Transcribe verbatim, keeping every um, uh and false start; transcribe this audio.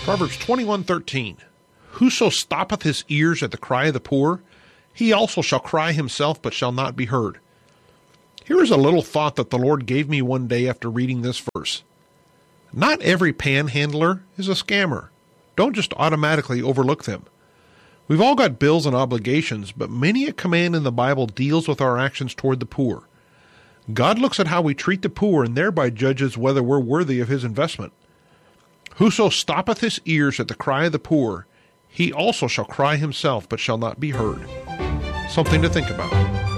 Proverbs twenty-one thirteen. Whoso stoppeth his ears at the cry of the poor, he also shall cry himself, but shall not be heard. Here is a little thought that the Lord gave me one day after reading this verse. Not every panhandler is a scammer. Don't just automatically overlook them. We've all got bills and obligations, but many a command in the Bible deals with our actions toward the poor. God looks at how we treat the poor and thereby judges whether we're worthy of his investment. Whoso stoppeth his ears at the cry of the poor, he also shall cry himself, but shall not be heard. Something to think about.